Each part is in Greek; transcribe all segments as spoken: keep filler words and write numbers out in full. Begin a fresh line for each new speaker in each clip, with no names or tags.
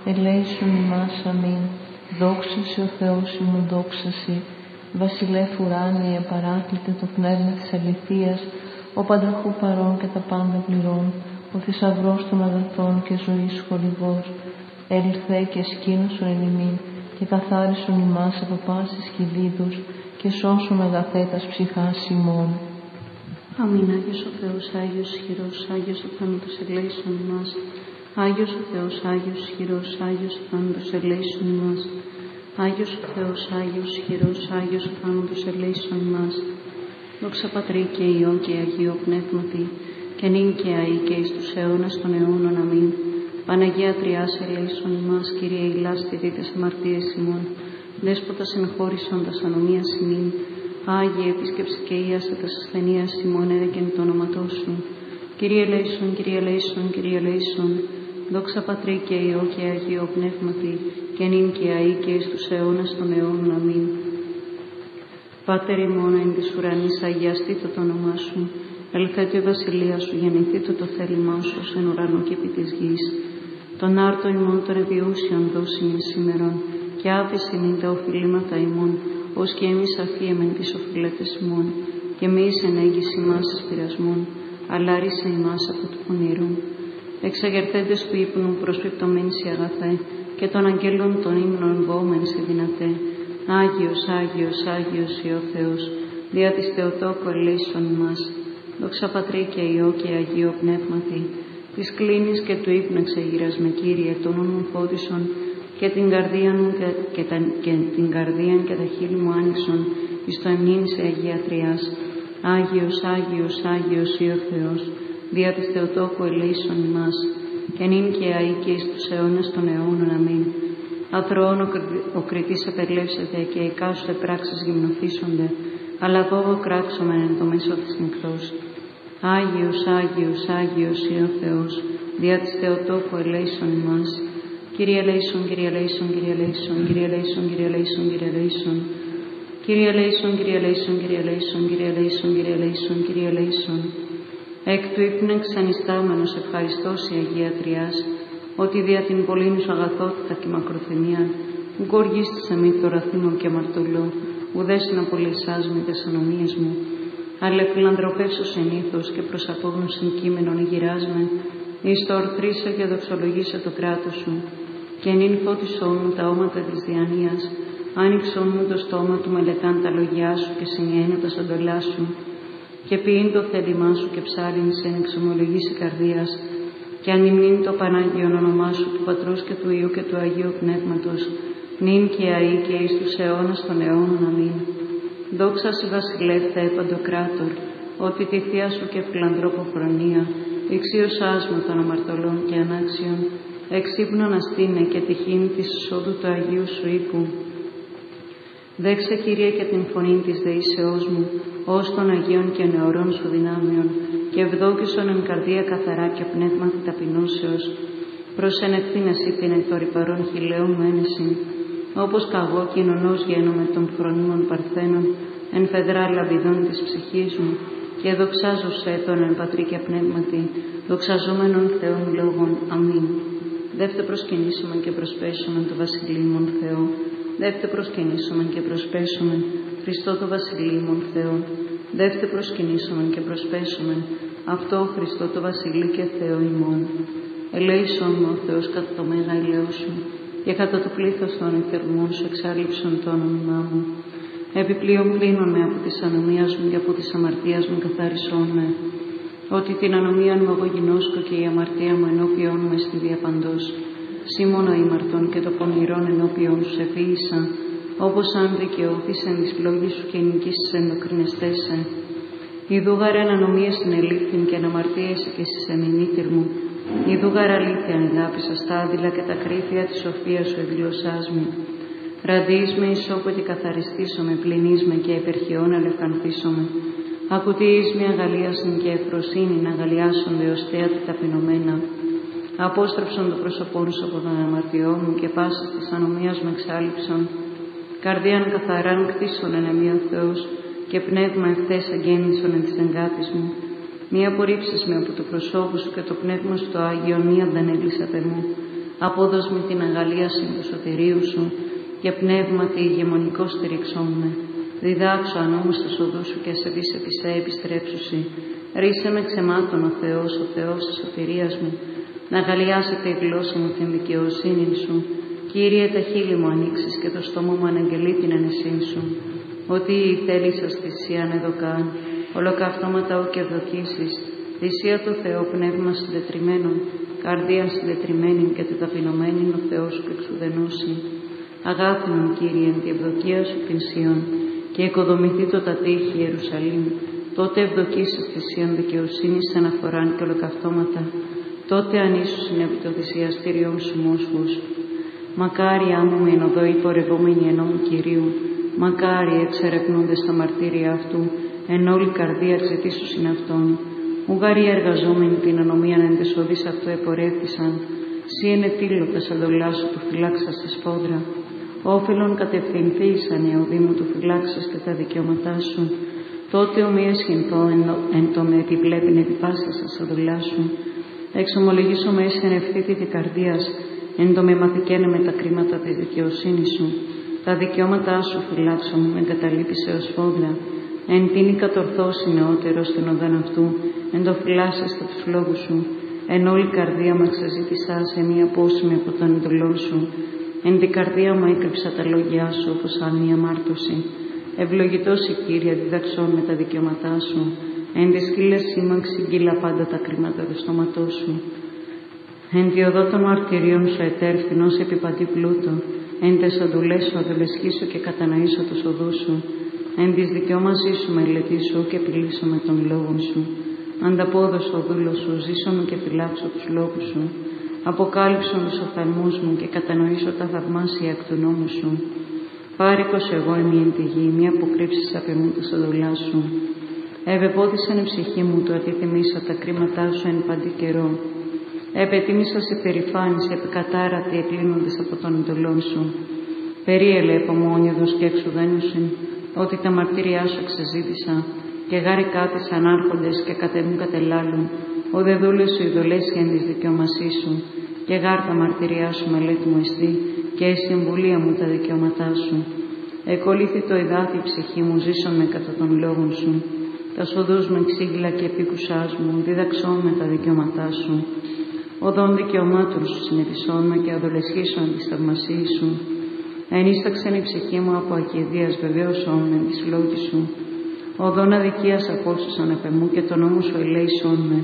ελέησον ημάς, αμήν. Δόξα σε ο Θεός ημών, δόξα σε. Βασιλεύ ουράνιε, παράκλητε το πνεύμα της αληθείας, ο πανταχού παρών και τα πάντα πληρών, ο θησαυρός των αγαθών και ζωής χορηγός, έλθε και σκήνωσον εν ημίν και καθάρισον ημάς από πάσης κυλίδους και σώσον αγαθέτας ψυχάς ημών.
Αμήν. Άγιος ο Θεός, Άγιος ισχυρός, Άγιος ο θάνατος, ελέησον ημάς. Άγιος ο Θεός, Άγιος ισχυρός, Άγιος ο θάνατος, ελέησον ημάς. Άγιος ο Θεός, Άγιος ισχυρός, Άγιος ο θάνατος, ελέησον ημάς. Δόξα Πατρί και Υιό και Αγίο Πνεύματι, και νυν και αεί και εις τους αιώνας των αιώνων. Αμήν. Παναγία Τριάς, ελέησον ημάς. Κύριε ηλάς θητήτες αμαρτίες ημών, Δέσποτα συγχώρησον τας ανομίας ημίν. Άγιε επίσκεψη και ίασε τας ασθενείας ημών, έδεκεν το όνοματό σου. Κύριε ελέησον, Κύριε ελέησον, Κύριε ελέησον. Δόξα Πατρί και Υιό και Αγίο Πνεύματι, και νυν και αεί και εις τους αιώνας των αιώνων. Αμήν. Πάτερ ημών εν της ουρανής, αγιαστήτω το όνομά σου. Ελθέτω η βασιλεία σου, γεννηθήτω το θέλημά σου, ως εν ουρανό και επί της γης. Τον άρτο ημών των επιούσιων δώσιμην σήμερον, και άφησιν ειν τα οφειλήματα ημών, ως και εμείς αφίεμεν τις οφειλέτες ημών, και μη εις ενέγγις ημάς εις πειρασμών, αλλά ρίσε ημάς από του πονηρού. Εξαγερθέντες του ύπνου προσπεπτωμένοι σε αγαθέ, και των αγγέλων των ύμνων βόμενοι σε δυνατέ. Άγιος, Άγιος, Άγιος Υιό Θεός, δια της Θεοτόκου ελέησον ημάς. Δόξα Πατρί και Υιό και Αγίο Πνεύματι, της κλίνης και του ύπνου εξεγείρας με, Κύριε, τον όν μου φώτισον, και την καρδία μου και, και, τα, και την καρδία και τα χείλη μου άνοιξον εις το εμνήν σε Αγία Τριάς. Άγιος, Άγιος, Άγιος Υιό Θεός, δια της Θεοτόκου ελέησον ημάς, και νυν και αεί και εις τους αιώνας των αιώνων. Αμήν. Αθρώων ο, ο κριτής επερλεύσεται, και οι κάσουτε πράξεις γυμνοθήσονται, αλλά δόβο κράξομεν εν το μέσο της νυχτός. Άγιος, Άγιος, Άγιος Υιό Θεός, δια της Θεοτόκου ελέησον ημάς. Κύριε ελέησον, Κύριε ελέησον, Κύριε ελέησον, Κύριε ελέησον, Κύριε ελέησον, Κύριε ελέησον. Κύριε ελέησον, Κύριε ελέησον, Κύριε ελέησον, Κύριε ελέησον, Κύριε ελέησον, Κύριε ελέησον. Εκ του ύπνου εξανιστάμενος ευχαριστώς η Αγία Τριάς, ότι δια την πολλήν σου αγαθότητα και μακροθυμία, ου γοργίστησε μη το ραθήμο και αμαρτωλό, ουδέ συναπολυσάς με τες ανομίες μου, αλλά φιλανθρωπεύσω συνήθως και προς απόγνωσιν κείμενον γυράσμε, εις το ορθρίσω και δοξολογήσω το κράτος σου, και νυν φώτισόν μου τα όματα της διανοίας, άνοιξόν μου το στόμα του μελετάν τα λόγια σου και συνιένω τα σαντολά σου, και ποιήν το θέλημά σου και ψάλιν σε εξομολογήσει καρδίας, και ανυμνήν το Πανάγιον όνομά σου του Πατρός και του Υιού και του Αγίου Πνεύματος, νυν και αεί και εις τους αιώνας των αιώνων. Αμήν. Δόξα σε βασιλεύ Θεέ παντοκράτορ, ότι τη θεία σου και φιλανθρώπο φρονία, εξίωσάς μου των αμαρτωλών και ανάξιων, εξύπνων αστήνε και τυχήν της εισόδου του Αγίου σου οίκου. Δέξε, Κύριε, και την φωνή της δεήσεώς μου, ως των Αγίων και νεωρών σου δυνάμεων, και ευδόκησον εν καρδία καθαρά και πνεύματι ταπεινώσεως, προς εν ευθύν εσύ την εκ των ρυπαρών χιλέων μου ένεση, όπως καγώ κοινωνός γένομαι των φρονίμων παρθένων, εν φεδρά λαβιδών της ψυχής μου, και δοξάζω σε τον εν πατρί και πνεύματι, δοξαζόμενον Θεών λόγων. Αμήν. Δεύτε προσκυνήσομεν και προσπέσομεν το βασιλείμον Θεό. Δεύτε προσκυνήσομεν και προσπέσομεν Χριστό το βασιλείμον Θεό. Δεύτε προσκυνήσομεν και προσπέσομεν αυτό Χριστό το βασιλεί και Θεό ημών. Ελέησον μου ο Θεός κατά το μέγα ηλαιό σου, και κατά το πλήθος των εθερμών σου εξάλληψον το όνομά μου. Επιπλέον πλύνον με από της ανομίας μου και από της αμαρτίας μου καθάρισόν με, ότι την ανομία μου εγώ γινώσκω και η αμαρτία μου ενώπιον μου στη διαπαντός. Σήμωνα ημαρτών και το πονηρόν ενώπιον σου επίησα, όπως αν δικαιώθης εν της πλόγης σου και νικήσεις ενδοκρινεστέσαι. Ιδούγαρ εν ανομίες την ελήφθην και εν αμαρτίεσαι και στις εμινήτηρ μου. Ιδούγαρ αλήθεια αγάπησα στα άδειλα και τα κρύφια της σοφίας σου εγγλωσσάς μου. Ραδείς με ισόπο και καθαριστήσομαι, πλυνείς με και υπερχαιών αλευκανθήσομαι. Ακουτείς με αγαλίασιν και ευφροσύνην αγαλιάσονται ως θέατη ταπεινωμένα. Απόστρεψον το πρόσωπόν σου από τον αμαρτιό μου και πάσης της ανομίας μου εξάλληψον. Καρδίαν καθαράν κτίσον εν εμεί ο Θεός και πνεύμα ευθές αγγέννησον εν της εγκάτης μου. Μη απορρίψεις με από το προσώπου σου και το πνεύμα στο Άγιο μη αντανέλεις απ' εμού. Απόδος με την αγαλίαση του σωτηρίου σου και πνεύματι ηγεμονικό στηριξόν με. Διδάξω ανώμους τους οδούς σου και σε δεις επισέ επιστρέψουσι. Ρίσε με ξεμάτων ο Θεός, ο Θεός της σωτηρίας μου. Να αγαλιάσετε η γλώσσα μου την δικαιοσύνη σου. Κύριε, τα χείλη μου ανοίξεις και το στόμα μου αναγγελεί την ανεσήν σου. Ότι η θέλησας θυσίαν εδωκάν, ολοκαυτώματα ου και ευδοκίσεις, θυσία του Θεού πνεύμα συντετριμένων, καρδία συντετριμένη και τεταπεινωμένη ο Θεός σου εξουδενώσει. Αγάθινον, Κύριε, εν τη ευδοκία σου την Σιών, και οικοδομηθεί το τα τείχη Ιερουσαλήμ, τότε ευδοκίσεις θυσίαν δικαιοσύνης αναφοράν και ολοκαυτώματα, τότε ανήσουσιν επί το θυσιαστήριον σου μόσχους. Μακάρι άμμο με οδό υπορευόμενοι εν νόμου Κυρίου, μακάρι εξερευνούνται στα μαρτύρια αυτού, εν όλη καρδία εξαιτήσουσιν αυτών. Ουγαροί εργαζόμενοι την ανομίαν εν τες οδείς αυτού επορεύθησαν, σύ εν ετήλω τα σαντολά σου του φυλάξας τη σπόδρα. Όφελον κατευθυνθήσαν οι οδοί μου του φυλάξας και τα δικαιώματά σου. Τότε ομοίεσχυνθώ εν, εν το με επιβλέπειν επιπάσας τα σαντολά σου. Εξομολογήσω με έσχεν ευθύτη τη καρδίας, εν το με μαθηκένε με τα κρίματα της δικαιοσύνης σου. Τα δικαιώματά σου φυλάξω μου, με εγκαταλείπησε ως φόδρα. Εν τίνη κατορθώσει νεότερος την οδόν αυτού, εν το φυλάσσεστα τους λόγους σου. Εν όλη καρδία μου εξαζήτησα σε μία πόσιμη από τον εντολό σου. Εν την καρδία μου έκρυψα τα λόγια σου, όπως αν μία μάρτωση. Ευλογητός η Κύριε, διδαξών με τα δικαιώματά σου. Εν τη σκύλα σήμανξη ξυγγύλα πάντα τα κρίματα του στόματός σου. Εν τη οδό των μαρτυρίων σου ετέρφθηνος επί παντή πλούτο. Εν τες αντουλές σου αδελεσχήσω και κατανοήσω τους οδούς σου. Εν της δικαιώμασή σου μελετήσω και επιλύσω με των λόγων σου. Ανταπόδωσο ο δούλος σου, ζήσω μου και φυλάξω τους λόγους σου. Αποκάλυψον τους οφθαλμούς μου και κατανοήσω τα θαυμάσια εκ του νόμου σου. Πάρικος εγώ εμεί εν τη γη, μη αποκρύψεις απ' εμού τα σαντολά σου. Ευεπότισαν η ψυχή μου το ότι θυμήσα τα κρίματά σου εν παντή καιρό. Επετίμησα σε περηφάνηση, επικατάρατη εκλίνοντες από τον εντολών σου. Περίελε επομόνιωδος και εξουδένουσιν, ότι τα μαρτύριά σου εξεζήτησα, και γάρι κάθισαν άρχοντες και κατεμούν κατελάλουν, ο δε δούλες σου ειδωλές εν της δικαιωμασή σου, και γάρ τα μαρτυριά σου μελέτη μου εστί, και η συμβουλία μου τα δικαιώματά σου. Εκολύθη το εδάφη η ψυχή μου, ζήσον με κατά των λόγων σου. Τα σοδούς μου εξήγηλα και επίκουσάς μου, δίδαξόν με τα δικαιώματά σου. Οδόν δικαιωμάτων σου συνετισόν με και αδολεσχίσον τη θαυμασή σου. Ενίσταξεν η ψυχή μου από ακιδείας, βεβαίωσόν με τις λόγοι σου. Οδόν αδικίας απόσουσαν επ' εμού και τον νόμο σου ελέησόν με.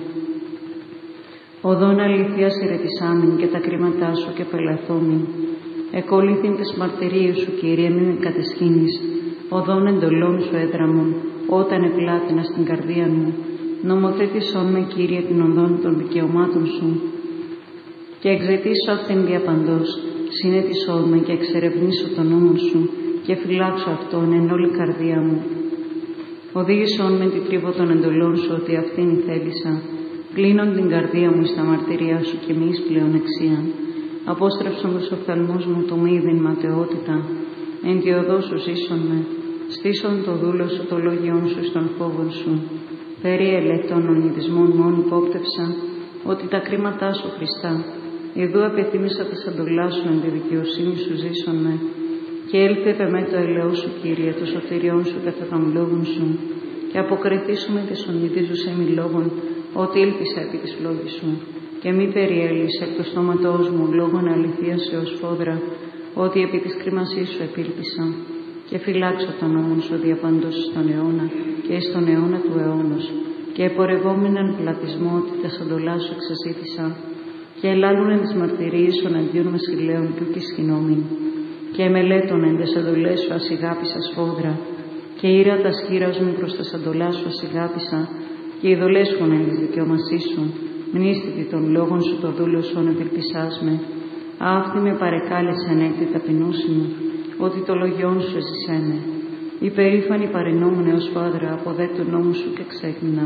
Οδόν αληθείας ηρετισάμιν και τα κρίματά σου και πελαθόμην. Εκολύθην τις μαρτυρίες σου, Κύριε, μη με κατεσχύνεις. Οδόν εντολών σου έδραμον, όταν επλάτηνα στην καρδία μου. Νομοθέτησόν με, Κύριε, την οδόν των δικαιωμάτων σου. Και εξαιτήσω αυτήν διαπαντός, συνέτησόν με και εξερευνήσω τον νόμο σου και φυλάξω αυτόν εν όλη καρδία μου. Οδήγησόν με την τρίβο των εντολών σου ότι αυτήν θέλησα. Κλείνον την καρδία μου στα μαρτυριά σου και μη εις πλεονεξίαν. Απόστρεψον τους οφθαλμούς μου το μη είδην ματαιότητα. Εν τη οδό σου ζήσον με. Στήσον το δούλο σου το λόγιόν σου στον φόβο σου. Περίελε των ονειδισμών μόν υπόπτευσα ότι τα κρίματά σου Χριστά. Ιδού επιθύμησα τα σαντολά σου εν τη δικαιοσύνη σου ζήσον με. Και έλθε επ' εμέ το ελαιό σου, Κύριε, το σωτηριόν σου κατά των λόγων σου. Και αποκριθήσουμε τις ονειδίζους εμι λόγων, ότι ήλπισα επί της λόγης σου. Και μη περιέλυσε εκ του στόματός μου λόγων αληθείας έως φόδρα, ότι επί της κρίμασής σου επήλπισα. Και φυλάξω τον νόμον σου διαπαντός στον αιώνα και εις τον αιώνα του αιώνος. Και επορευόμεναν πλατισμό ότι τα σαντολά σου εξαζήτησα. Και ελάλουν εν τις μαρτυρίες σου εναντίον βασιλέων και ουκ ισχυνόμην. Και μελέτων εν τες εντολές σου ασηγάπησα σφόδρα. Και ήρα τα σχήρας μου προς τα σαντολά σου ασηγάπησα. Και ειδολέσχον εν της δικαιωμασής σου. Μνήστητη των λόγων σου το δούλο σου επιλπισάς με. Αυτή με παρεκάλεσαν εκ τη ταπεινούση μου, ότι το λογιόν σου έζησέ με. Υπερήφανη παρενόμουν έως Φάδρα, από δε του νόμου σου και ξέχνηνα.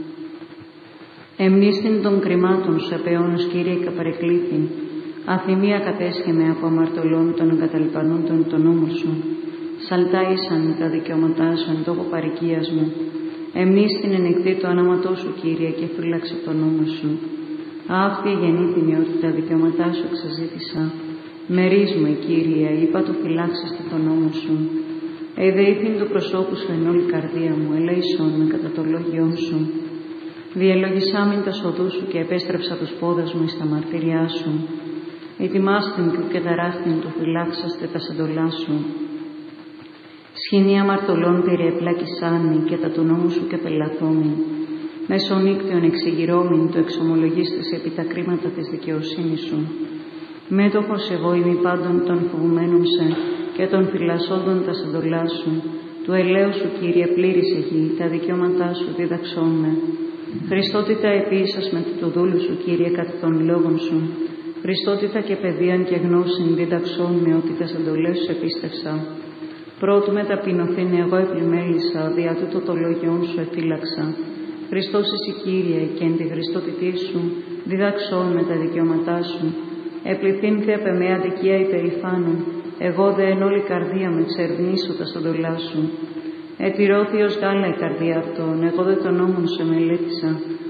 Εμνήστην των κρυμάτων σου επαιώνος, Κύριε, και παρεκλήθην. Αθυμία κατέσχεμαι από αμαρτωλών των εγκαταλειπανών των τον νόμο σου. Σαλτά ήσαν τα δικαιώματά σου εν τόπο παροικίας μου. Εμνήστην ενεκτή το όνοματό σου, Κύριε, και φύλαξε τον νόμο σου. Αυτή γεννήθηνη ότι τα δικαιώματά σου εξαζήτησα. Μερίσμου, Κύριε, είπα το φυλάξαστε τον νόμο σου. Εδεήθην του προσώπου σου εν όλη καρδία μου, ελέησον με κατά το λόγιόν σου. Διελογισάμιν τα σοδού σου και επέστρεψα τους πόδας μου εις τα μαρτυριά σου. Ετοιμάστην του και ταράχτην του φυλάξαστε τα σεντολά σου. Σχοινή αμαρτωλών περιεπλάκησάμι και τα του νόμου σου και πελαθόμην. Μεσονύκτιον εξηγηρώμην το εξομολογίστες επί τα κρίματα της δικαιοσύνης σου. Μέτοχος εγώ ημι πάντων των φοβουμένων σε και των φυλασσόντων τα σεντολά σου. Του ελαίου σου, Κύριε, πλήρησε γη, τα δικαιώματά σου δίδαξόν με. Χριστότητα επίησας με το δούλου σου, Κύριε, κατά των λόγων σου. Χριστότητα και παιδείαν και γνώσιν δίδαξόν με ότι τα σεντολές σου επίστευσα. Πρώτου με ταπεινωθήν εγώ επλημέλησα, δια τούτο το λόγιόν σου εφύλαξα. Χριστός εσύ, Κύριε, και εν τη Χριστότητή σου δίδαξόν με τα δικαιώματά σου. Επληθύνθη απ' εμέ αδικία υπερηφάνων, εγώ δε εν όλη καρδία με εξερευνήσω τα σεντολά σου. Ετηρώθη ως γάλα η καρδία αυτών, εγώ δε τον νόμον σε μελέτησα.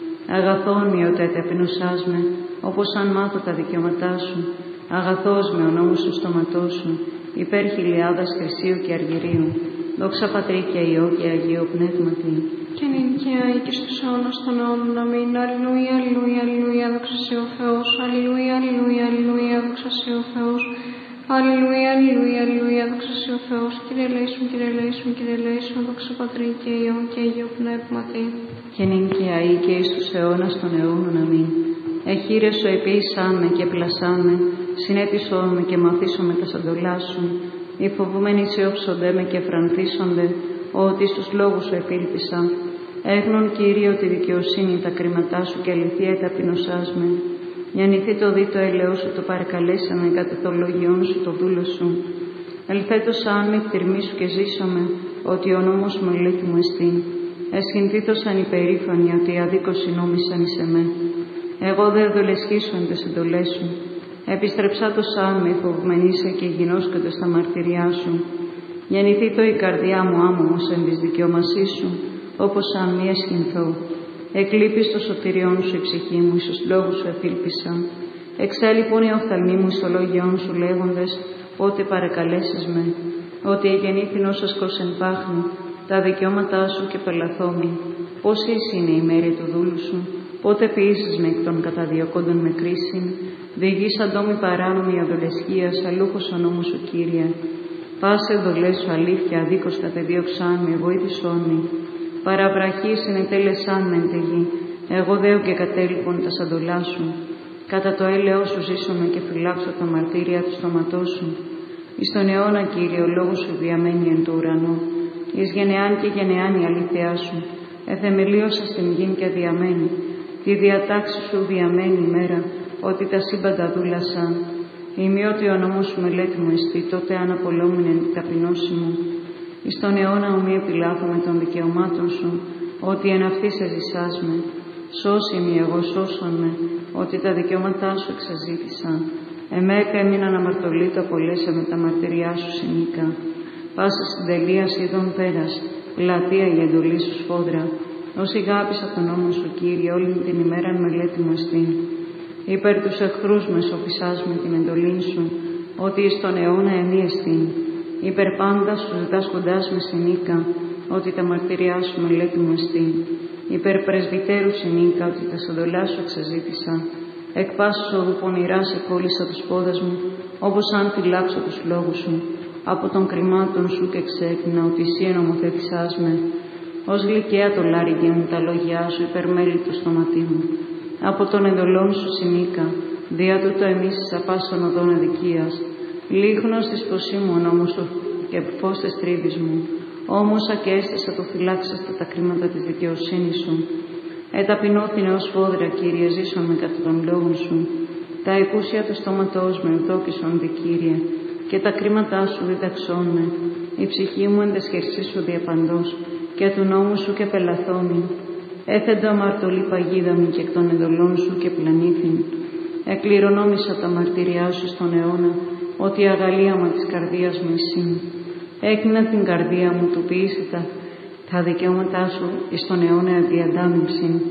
Αγαθόν με ότι ταπεινωσάς με, όπως αν μάθω τα δικαιώματά σου. Αγαθός με ο νόμος του στόματός σου, υπέρ χιλιάδας χρυσίου και αργυρίου. Δόξα Πατρί και Υιό και Αγίο Πνεύματι.
Και νυν και αεί και στους αιώνας των αιώνων. Αμήν. Αλληλούια, αλληλούια, αλληλούια, δόξα σε ο Θεός. Αλληλούια, αλληλούια, αλληλούια, δόξα σε ο Θεός. Αλληλούια, αλληλούια, αλληλούια, δόξα σε ο Θεός. Κύριε ελέησον, Κύριε ελέησον, Κύριε ελέησον, δόξα Πατρί και Υιό και Αγίο Πνεύματι.
Και νυν και αεί και εις τους αιώνας των αιώνων. Αμήν. Εχείρε σου επίησάμε και πλασάμε, συνέτησόν με και μαθήσομαι τα σαντολά σου. Οι φοβούμενοι σε όψονται με και φρανθίσονται, ότι στους λόγους σου επήλπισα. Έγνων, Κύριε, τη δικαιοσύνη τα κρίματά σου και αληθεία η ταπεινωσάς με. Νιανηθεί το δι το έλεος σου, το παρακαλέσαμε κατά το λόγιόν σου, το δούλο σου. Ελθέτως αν με πτυρμή σου και ζήσαμε, ότι ο νόμος μου ελέγχει μου εστίν. Εσχυνθήτως αν υπερήφανοι, ότι αδίκως συνόμισαν εις εμέ. Εγώ δε δολεσχίσω εν τες εντολές σου. Επιστρεψά το σαν με φοβμενήσε και γινώσκονται στα μαρτυριά σου. Γεννηθεί το η καρδιά μου άμμος εν της δικαιωμασής σου, όπως αν μη εσχυνθώ. Εκλείπεις το σωτηριόν σου η ψυχή μου, εις τους λόγους σου εφήλπισα. Εξέλιπον οι οφθαλμοί μου εις το λόγιόν σου λέγοντες, πότε παρακαλέσεις με, ότι εγεννήθην ως ασκός εν πάχνη, τα δικαιώματά σου και πελαθόμη. Πώς είναι η μέρη του δούλου σου, πότε ποιήσεις με εκ των καταδιωκόντων με κρίσιν, διηγείς αντόμη παράνομη αδολεσχίας, αλούχος ο νόμος σου, Κύριε. Πάσε δολές σου αλήθεια, αδίκως κατεδίωξάν με, βοήθησόν με. Παραβραχής ενετέλεσάν με εν τεγή, εγώ δέω και κατέλειπον τα σαντολά σου. Κατά το έλεος σου ζήσομαι και φυλάξω τα μαρτύρια του στόματός σου. Εις τον αιώνα, Κύριε, ο λόγος σου διαμένει εν το ουρανό. Εις γενεάν και γενεάν η αλήθειά σου. Εθεμελίωσα στην γην και διαμένει. Τη διατάξη σου διαμένει ημέρα, ότι τα σύμπαντα δούλασαν. Ημιότι ο νόμος σου μελέτη μου εστί, τότε αν απολόμην εν ταπεινώση μου. Εις τον αιώνα ομή επιλάθομαι των δικαιωμάτων σου, ότι εν αυτή σε ζησάς με. Σώσι μη εγώ, σώσον με, ότι τα δικαιώματά σου εξαζήτησαν. Εμέκα έμειναν αμαρτωλοί το απολέσα με τα μαρτυριά σου συνήκα. Πάσα συντελεία είδων πέρας, πλατεία η εντολή σου σφόδρα. Όσοι γάπησα τον νόμο σου, Κύριε, όλη την ημέρα μελέτη μου εστίν. Υπέρ τους εχθρούς με σοφισάς με την εντολή σου, ότι εις τον αιώνα εμεί εστίν. Υπέρ πάντα σου ζητάς κοντάς με συνήκα, ότι τα μαρτυριά σου μελέτη μου εστίν. Υπέρ πρεσβυτέρου συνήκα, ότι τα σαντολά σου εξαζήτησα. Εκ πάσης οδού πονηρά σε κόλλησα τους πόδας μου, όπως αν φυλάξω τους λόγους σου. Από των κρυμάτων σου και ξέκρινα, ότι εσύ ενομοθέτησάς με. Ως γλυκαία το λάρυγγε μου τα λόγια σου, υπερμέλη το στόματί μου. Από των εντολών σου συνήκα, δια τούτο εμείς εις απάσων οδών αδικίας. Λίγνος της ποσή μου ο νόμος σου και φως της τρίβης μου. Όμως ακέστασα το φυλάξαστε τα κρίματα της δικαιοσύνης σου. Εταπεινώθηνε ως φόδρα, Κύριε, ζήσον με κατά των λόγων σου. Τα εκούσια του στόματός με ευδόκησον δι, Κύριε, και τα κρίματά σου διδαξών με. Η ψυχή μου εν τες χερσής σου διαπαντός, και του νόμου σου και πελαθόμη. Έθεντο αμαρτωλή παγίδα μου και εκ των εντολών σου και πλανήθην. Εκληρονόμησα τα μαρτυριά σου στον αιώνα, ότι η αγαλίαμα της καρδίας μου εσύ. Έκεινα την καρδία μου, του ποιήσε τα, τα δικαιώματά σου εις τον αιώνα διαντάμιψην.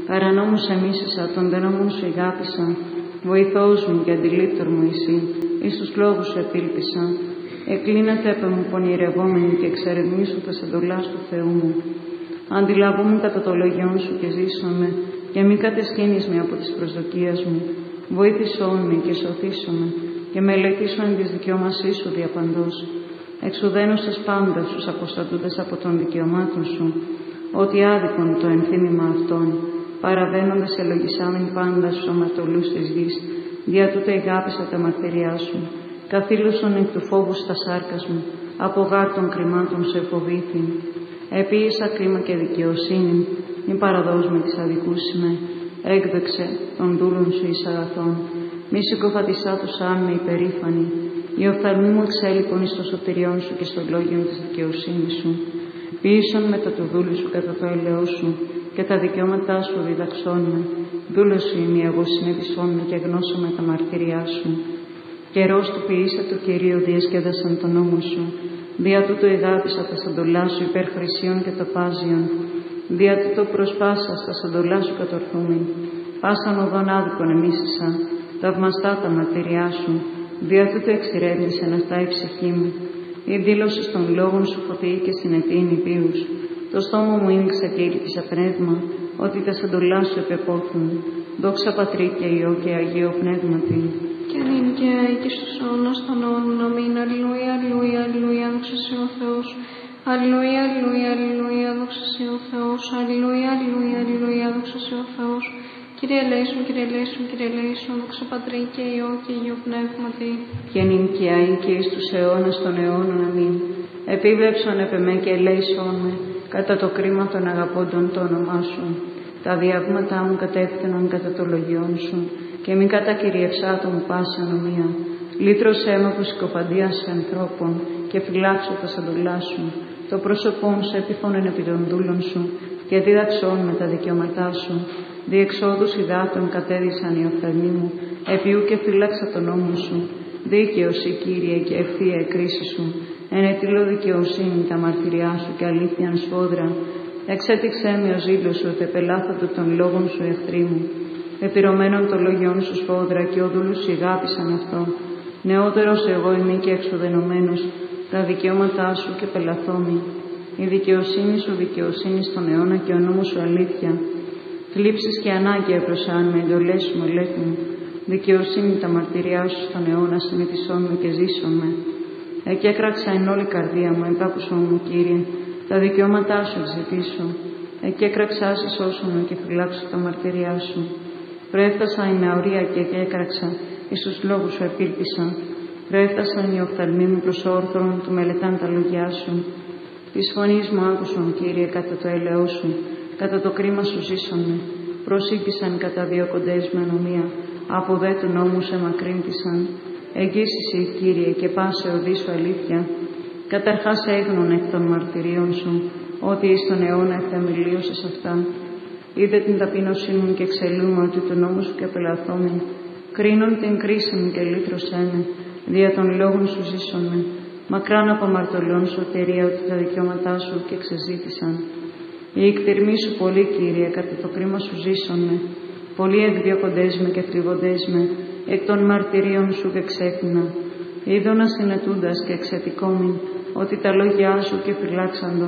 Παρανόμους εμίσησα, τον δε νόμον σου ηγάπησα. Βοηθός μου και αντιλήπτορ μου εσύ, εις τους λόγους σου επήλπισα. Εκλίνατε επ' μου πονηρευόμενοι και εξερευνήσου τας εντολάς του Θεού μου. Αντιλαβούμαι κατά το λόγιόν σου και ζήσομαι, και μη κατεσχύνεις με από τις προσδοκίες μου. Βοήθησόν με και σωθήσομαι, και μελετήσω εν της δικαιώμασής σου διαπαντός. Εξουδένως τας πάντας τους αποστατούντες από των δικαιωμάτων σου, ότι άδικον το ενθύμημα αυτών, παραβαίνοντας ελογισάμεν πάντα στους αμαρτωλούς της γης, δια τούτα ηγάπησα τα μαρτυριά σου. Καθήλωσον εκ του φόβου στα σάρκας μου, από γάρ των κρυμάτων σε φοβήθην. Επίησα κρίμα και δικαιοσύνη, μη παραδώσ' με της αδικούς με. Έκδεξε των δούλων σου εις αγαθών, μη συκοφατισά τους αν με υπερήφανη. Οι οφθαλμοί μου εξέλιπον εις το σωτηριόν σου και στο λόγιον της δικαιοσύνης σου. Ποιήσον μετά του δούλου σου κατά το έλεό σου, και τα δικαιώματά σου διδαξών με. Δούλος σου είμαι εγώ, συνέβησόν με και γνώσω με τα μαρτυριά σου. Καιρός του ποιήσα το Κυρίο, διασκέδασαν τον νόμο σου. Δια τούτο ηγάπησα τα σαντολά σου υπέρ χρυσίων και τοπάζιων. Δια τούτο προσπάσα στα σαντολά σου κατορθούμην. Πάσαν οδόν άδικον εμίσησα, θαυμαστά τα μαρτυριά σου. Δια τούτο εξηρεύνησεν αυτά η ψυχή μου. Η δήλωση των λόγων σου φωτιεί και συνετείνει πίους. Το στόμα μου ήμιξε και ήλπισα πνεύμα, ότι τα σαντολά σου επεπόθουν. Δόξα Πατρί και Υιό και Αγίο Πνεύματι.
Και νυν και αεί και στους αιώνας των αιώνων. Αμήν. Αλληλούια, αλληλούια, αλληλούια, δόξα σε ο Θεός. Αλληλούια, αλληλούια, αλληλούια, δόξα σε ο Θεός. Αλληλούια, αλληλούια, αλληλούια, δόξα σε ο Θεός. Κύριε ελέησον, Κύριε ελέησον, Κύριε ελέησον, δόξα Πατρί και Υιό και Αγίο Πνεύματι.
Και νυν και αεί και εις τους αιώνας των αιώνων. Αμήν. Επίβλεψον επ' εμέ και ελέησόν με, κατά το κρίμα των αγαπώντων το όνομά σου. Τα διάβηματά μου κατεύθυναν κατά το λογιόν σου, και μην κατακυριευσά το μου πάση ανομία. Λύτρωσέ με από συκοφαντίας ανθρώπων, και φυλάξω τα σαντολά σου. Το πρόσωπόν σου επιφώνεν επί των δούλων σου, και δίδαξόν με τα δικαιώματά σου. Διεξόδους υδάτων κατέδυσαν οι οφθαλμοί μου, επιού και φύλαξα τον νόμο σου. Δίκαιος η Κύριε και ευθεία η κρίση σου. Ενετήλω δικαιοσύνη τα μαρτυριά σου και αλήθειαν σφόδρα. Εξέτηξέ με ο ζήλος σου, ότι επελάθατο των λόγων σου εχθροί μου. Επιρωμένων των λόγιών σου σφόδρα, και ο δούλους σου ηγάπησαν αυτό. Νεότερος εγώ είμαι και εξουδενωμένος, τα δικαιώματά σου και πελαθόμη. Η δικαιοσύνη σου δικαιοσύνη στον αιώνα και ο νόμος σου αλήθεια. Θλίψεις και ανάγκη έπροσαν με εντολές σου μελέτην. Δικαιοσύνη τα μαρτυριά σου στον αιώνα συνηθισόν με και ζήσον με. Εκέκραξα εν όλη καρδία μου, επάκουσον μου Κύριε, τα δικαιώματά σου εξητήσω. Εκέκραξα σώσον με και φυλάξω τα μαρτυριά σου. Προέφτασα η ναωρία και εκέκραξα, εις τους λόγους σου επήλπισα. Προέφτασαν οι οφθαλμοί μου προς όρθρον του μελετάν τα λόγια σου. Της φωνής μου άκουσον, Κύριε, κατά το έλεό σου, κατά το κρίμα σου ζήσον με. Προσήκησαν κατά δύο κοντές με ανομία, από δε του νόμου σε μακρύντησαν. Εγγύσισαι, Κύριε, και πάσε οδή σου αλήθεια. Καταρχάς έγνων εκ των μαρτυρίων σου, ότι εις τον αιώνα ευθεμιλίωσες αυτά. Είδε την ταπείνωσή μου και εξελούμε ότι του νόμου σου και απελαθόμην. Κρίνον την κρίση μου και λύτρωσέ με, δια των λόγων σου ζήσον με. Μακράν από αμαρτωλών σωτηρία ότι τα δικαιώματά σου και ξεζήτησαν. Οι εκτιρμοί σου πολύ, Κύριε, κατά το κρίμα σου ζήσον με. Πολλοί εκδιώκοντές με και θλιβοντές με, εκ των μαρτυρίων σου και ξέχνηνα. Είδωνα συνετούντας και εξετικόμην, ότι τα λόγια σου και φυλάξαντο.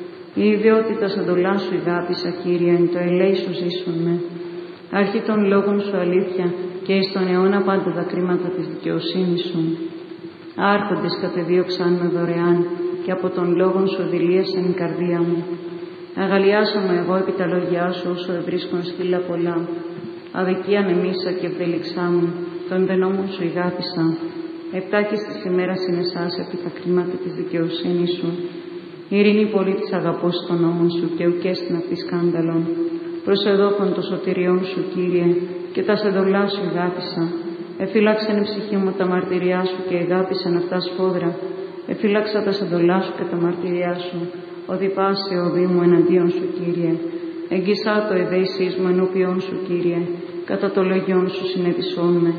Η ιδιότητα σαντολά σου ηγάπησα, Κύριε, εν το ελέη σου ζήσον με. Αρχή των λόγων σου αλήθεια, και εις τον αιώνα πάντα τα κρίματα της δικαιοσύνης σου. Άρχοντες κατεδίωξαν με δωρεάν, και από των λόγων σου δηλίασαν η καρδία μου. Αγαλιάσαμε εγώ επί τα λόγια σου, όσο ευρίσκον σκύλα πολλά. Αδικία νεμίσα και ευδελιξά μου, τον δε νόμο σου ηγάπησα. Επτάκης της ημέρας είναι εσάς επί τα κρίματα της δικαιοσύνης σου. Ειρήνη πολύ της αγαπώς των νόμων σου, και ουκέστην απ' τη σκάνδαλον. Προσεδόχον το σωτηριόν σου, Κύριε, και τα σεδολά σου ηγάπησα. Εφύλαξαν η ψυχή μου τα μαρτυριά σου και ηγάπησαν αυτά σφόδρα. Εφύλαξα τα σεδολά σου και τα μαρτυριά σου, ότι πάσε οδή μου εναντίον σου, Κύριε. Εγγύσά το εδέησής μου ενώπιον σου, Κύριε, κατά το λόγιον σου συνέτησόν με.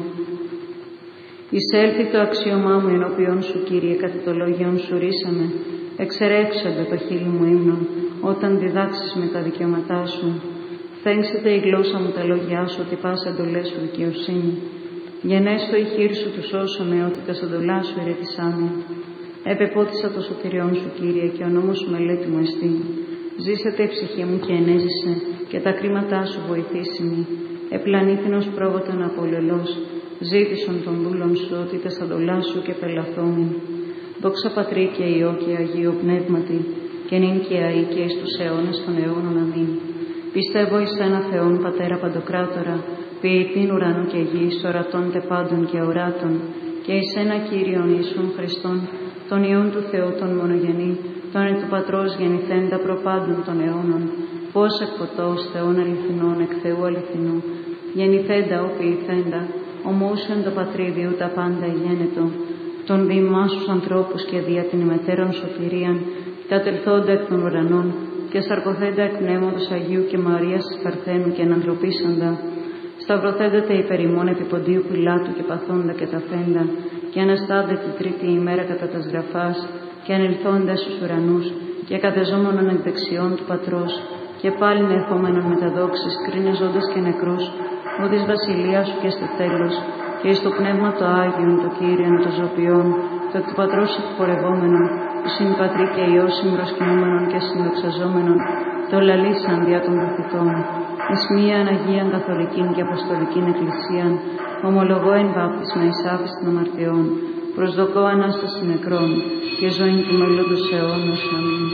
Εισέλθει το αξίωμά μου ενώπιον σου, Κύριε, κατά το λόγιον σου ρίσαμε. Εξερέξαντε το χείλη μου ύμνον, όταν διδάξεις με τα δικαιώματά σου. Φθέγξεται η γλώσσα μου τα λόγια σου, ότι πας εντολές σου δικαιοσύνη. Γενέστο η χείρ σου τους σώσομαι, ότι τα εντολά σου ερετησάμαι. Επεπότισα το σωτηριόν σου, Κύριε, και ο νόμος σου μελέτη μου εστί. Ζήσεται η ψυχή μου και ενέζησε, και τα κρίματά σου βοηθήσιμη. Επλανήθηνος πρόβατον απολελός, ζήτησον των δούλων σου, ότι τα εντολά σου και πελαθόμην. Δόξα Πατρί και Υιό και Αγίο Πνεύματι, και νυν και αεί και εις τους αιώνας των αιώνων. Αμήν. Πιστεύω εις ένα Θεόν Πατέρα Παντοκράτορα, ποιητήν ουρανού και γης, ορατών τε πάντων και οράτων, και εις ένα Κύριον Ιησούν Χριστόν, τον Υιόν του Θεού τον μονογενή, τον εν του Πατρός γεννηθέντα προπάντων των αιώνων, πώς εκ ποτός Θεών αληθινών, εκ Θεού αληθινού, γεννηθέντα ο ποιηθέντα, ομούσεν το Πατρίδιου τα πάντα γένετο, τον διημάς τους ανθρώπους και δια την ημετέρων σωτηρίαν, κατελθόντα εκ των ουρανών, και σαρκωθέντα εκ πνεύματος Αγίου και Μαρίας της Παρθένου και ενανθρωπίσαντα, σταυρωθέντατε υπερ ημών επί Ποντίου Πιλάτου και παθόντα και ταφέντα, και αναστάντε την τρίτη ημέρα κατά τας γραφάς, και ανελθόντα στους ουρανούς, και κατεζόμενον εκ δεξιών του Πατρός, και πάλιν ερχόμενον με τα δόξης, κρίνες ζώντας και νεκρούς, ο της βασιλείας σου και στο τέλος, και εις το πνεύμα το Άγιον, το Κύριον, το Ζωπιόν, το εκ του Πατρός εκπορευόμενον, του συμπατρί και Υιό συμπροσκυνούμενον και συνδοξαζόμενον, το λαλήσαν διά των προφητών, εις μίαν Αγίαν Καθολικήν και Αποστολικήν Εκκλησίαν, ομολογώ εν βάπτισμα εις άφης των αμαρτιών, προσδοκώ Ανάσταση νεκρών και ζωή του μέλλοντος αιώνος. Αμήν.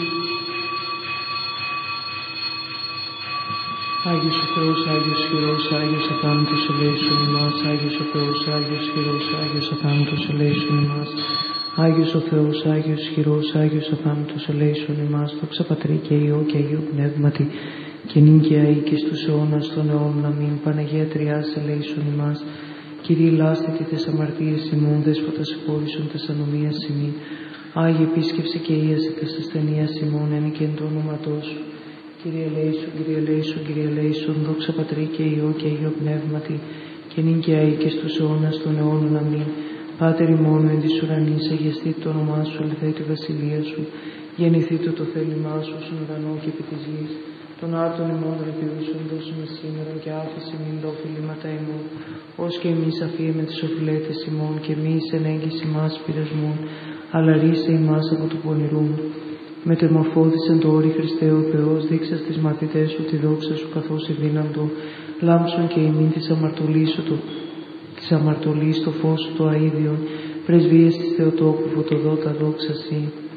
Άγιος ο Θεός, Άγιος χειρός, Άγιος αθάνατος ελέησον ημάς. Άγιος ο Θεός, Άγιος χειρός, Άγιος αθάνατος ελέησον ημάς. Άγιος ο Θεός, Άγιος χειρός, Άγιος αθάνατος ελέησον ημάς. Δόξα Πατρί και Υιό και Αγίου Πνεύματι, και νυν και αεί και στους αιώνας των αιώνων. Αμήν. Παναγία Τριάς ελέησον ημάς. Κύριε λάστητη τες αμαρτίες ημών, δέσποτας εκπόρησον τες ανομίας ημί. Άγιε επίσκεψε και ίαση τες ασθενείας ημών, εν και εν το όνοματό σου. Κύριε ελέησον, Κύριε ελέησον, Κύριε ελέησον, δόξα Πατρί και Υιό και Αγίο Πνεύματι, και νυν και αεί και στους αιώνας των αιώνων. Αμήν. Πάτερ ημών εν της ουρανής, αγιαστήτω το όνομά σου, ελθέτω η βασιλεία σου, γεννηθήτω το θέλημά σου, στον ουρανό και επί της γης. Των άρτων ημών ρεπιούσων δώσουμε σήμερα, και άφησε μην τα οφειλήματα ημών, ως και εμείς αφίεμε τις οφειλέτες ημών, και μη εις ενέγγιση μας πειρασμών, αλλά ρίσε ημάς από του πονηρούν. Μετεμορφώθησεν το όρη Χριστέ ο Θεός, δείξα στις μαθητές σου τη δόξα σου, καθώς εδύναντο, λάμψον και ημίν της αμαρτωλής σου, το, της αμαρτωλής το φως σου το αΐδιον, πρεσβείες της Θεοτόκου φωτοδότα δόξα σοι.